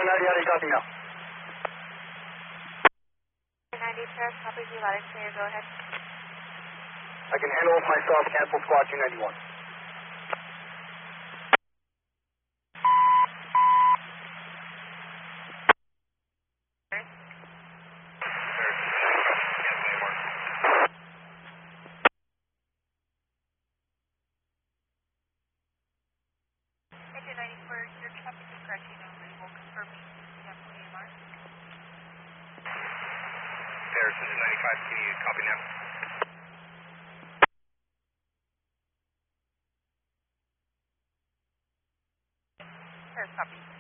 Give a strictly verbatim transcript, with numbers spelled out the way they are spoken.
ninety, how do you copy now? ninety, Paris, copy you, louder, clear, go ahead. I can handle it myself, cancel squad two ninety-one. ninety-four, your traffic is correcting only. We'll confirm you cancel A M R. Paris, this is ninety-five, can you copy now? Paris, copy.